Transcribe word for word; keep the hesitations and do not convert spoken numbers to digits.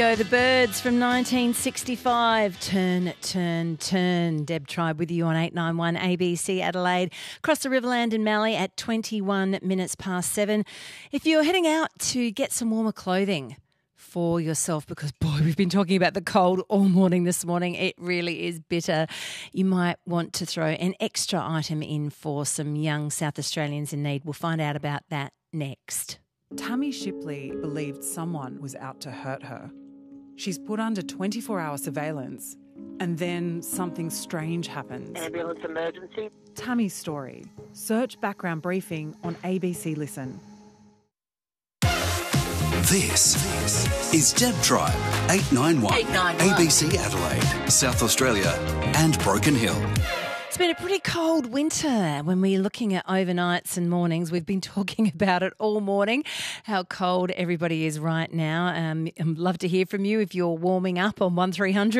Go the Birds from nineteen sixty-five. Turn, turn, turn. Deb Tribe with you on eight nine one A B C Adelaide. Across the Riverland in Mallee at twenty-one minutes past seven. If you're heading out to get some warmer clothing for yourself, because boy, we've been talking about the cold all morning this morning. It really is bitter. You might want to throw an extra item in for some young South Australians in need. We'll find out about that next. Tammy Shipley believed someone was out to hurt her. She's put under twenty-four hour surveillance, and then something strange happens. Ambulance emergency. Tammy's story. Search background briefing on A B C Listen. This is Deb Tribe, eight nine one, eight nine one. A B C Adelaide, South Australia and Broken Hill. It's been a pretty cold winter when we're looking at overnights and mornings. We've been talking about it all morning, how cold everybody is right now. Um, I'd love to hear from you if you're warming up on one three hundred